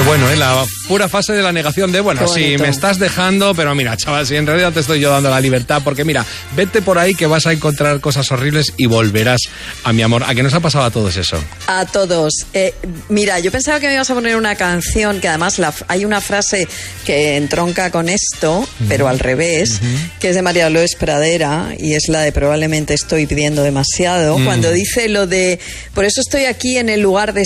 bueno, la pura fase de la negación de, bueno, sí, me estás dejando, pero mira, chaval, si en realidad te estoy yo dando la libertad, porque mira, vete por ahí que vas a encontrar cosas horribles y volverás a mi amor. ¿A qué nos ha pasado a todos eso? A todos. Mira, yo pensaba que me ibas a poner una canción, que además hay una frase que entronca con esto, pero al revés, que es de María Lourdes Pradera, y es la de probablemente estoy pidiendo demasiado, cuando dice lo de, por eso estoy aquí en el lugar de